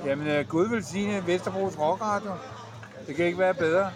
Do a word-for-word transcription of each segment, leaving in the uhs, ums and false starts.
Jamen, øh, Gud velsigne Vesterbros Rockradio. Det kan ikke være bedre.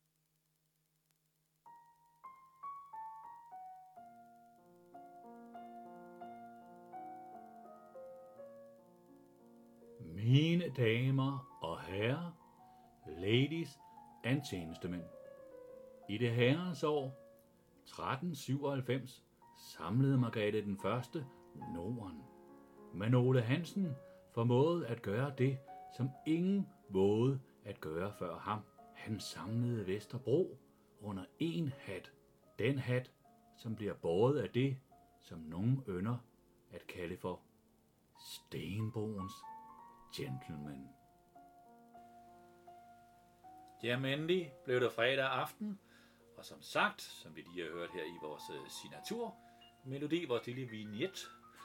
Mine damer og herrer, ladies and tjenestemænd. I det herrens år tretten syvoghalvfems samlede Margrethe den første Norden. Men Ole Hansen formåede at gøre det, som ingen vågede at gøre før ham. Han samlede Vesterbro under en hat. Den hat, som bliver båret af det, som nogen ynder at kalde for Stenbroens Gentleman. Jamen endelig blev det fredag aften, og som sagt, som vi lige har hørt her i vores signaturmelodi, vores lille vignette,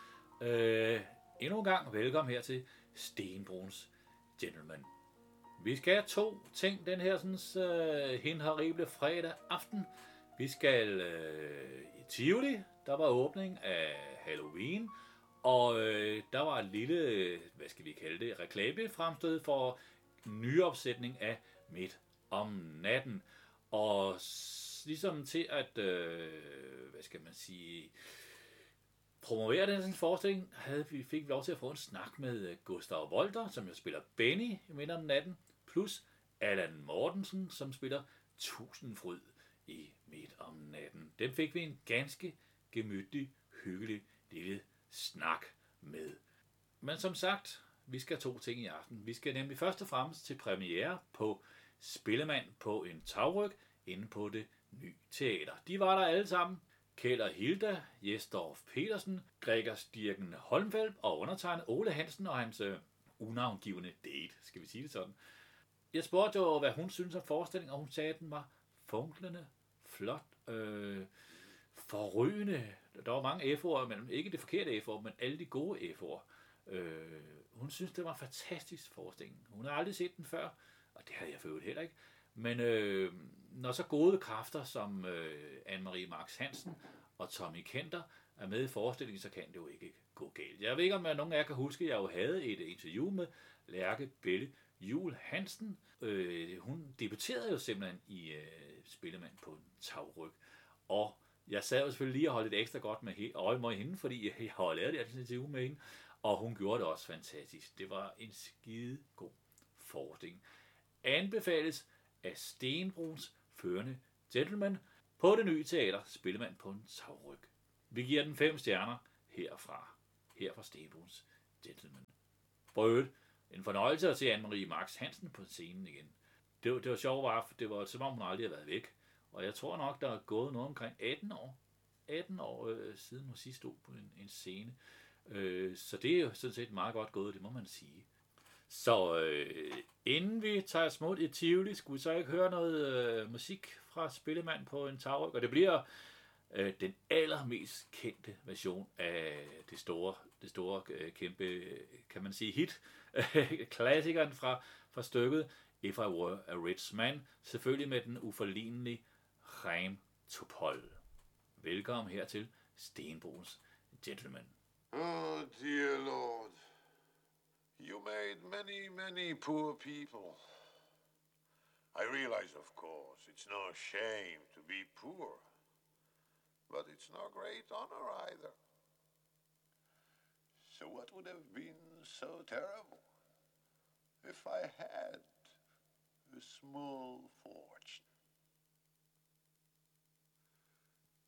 øh, endnu en gang velkommen her til Stenbroens Gentleman. Vi skal have to ting den her sådan, øh, hindharible fredag aften. Vi skal øh, i Tivoli, der var åbning af Halloween, og øh, der var et lille, hvad skal vi kalde det, reklamefremstød for nyopsætning af Midt om natten. Og ligesom til at, øh, hvad skal man sige, promovere den forestilling, havde vi, fik vi lov til at få en snak med Gustav Wolter, som jo spiller Benny i Midt om natten, plus Allan Mortensen, som spiller Tusindfryd i Midt om natten. Dem fik vi en ganske gemytlig, hyggelig lille snak med. Men som sagt, vi skal to ting i aften. Vi skal nemlig først og fremmest til premiere på Spillemand på en tagryg inde på Det Ny Teater. De var der alle sammen. Kjeld og Hilda, Jesdorf Petersen, Gregers Dirken Holmfeldt og undertegnet Ole Hansen og hans øh, unavngivende date, skal vi sige det sådan. Jeg spurgte jo, hvad hun synes om forestillingen, og hun sagde, at den var funklende, flot, øh, forrygende. Der var mange F'ord, men ikke det forkerte F'ord, men alle de gode F'ord. Øh, hun synes, det var en fantastisk forestilling. Hun har aldrig set den før, og det havde jeg for heller ikke. Men øh, når så gode kræfter som øh, Anne-Marie Marx Hansen og Tommy Kenter er med i forestillingen, så kan det jo ikke gå galt. Jeg ved ikke, om nogen af jer kan huske, at jeg jo havde et interview med Lærke Belle Juhl Hansen. Øh, hun debuterede jo simpelthen i øh, Spillemand på en tagryg. Og jeg sad jo selvfølgelig lige og holdt lidt ekstra godt med øje med hende, fordi jeg har lavet det her interview med hende, og hun gjorde det også fantastisk. Det var en skide god forestilling. Anbefales af Stenbroens førende Gentleman på Det Nye Teater, Spillemand på en tagryg. Vi giver den fem stjerner herfra. Her fra Stenbroens Gentleman. Brød. En fornøjelse at se Anne-Marie Marx Hansen på scenen igen. Det var, det var sjovt, var, det var som om hun aldrig har været væk. Og jeg tror nok, der er gået noget omkring atten år. atten år øh, siden hun sidst stod på en, en scene. Øh, så det er jo sådan set meget godt gået, det må man sige. Så øh, inden vi tager smut i Tivoli, skulle vi så ikke høre noget øh, musik fra Spillemand på en tagryg. Og det bliver øh, den allermest kendte version af det store, det store øh, kæmpe, kan man sige, hit. Klassikeren fra, fra stykket If I Were a Rich Man. Selvfølgelig med den uforlignelige Reim Topol. Velkommen her til Stenbroens Gentleman. Oh, dear Lord. You made many, many poor people. I realize, of course, it's no shame to be poor. But it's no great honor either. So what would have been so terrible if I had a small fortune?